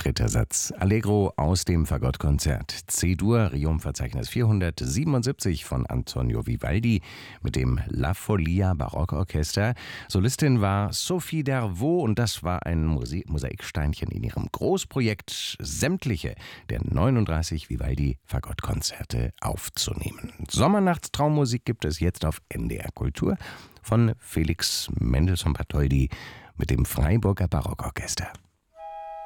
Dritter Satz. Allegro aus dem Fagottkonzert C-Dur, Requiem-Verzeichnis 477 von Antonio Vivaldi mit dem La Folia Barockorchester. Solistin war Sophie Dervaux und das war ein Mosaiksteinchen in ihrem Großprojekt, sämtliche der 39 Vivaldi-Fagottkonzerte aufzunehmen. Sommernachtstraummusik gibt es jetzt auf NDR Kultur von Felix Mendelssohn Bartholdy mit dem Freiburger Barockorchester.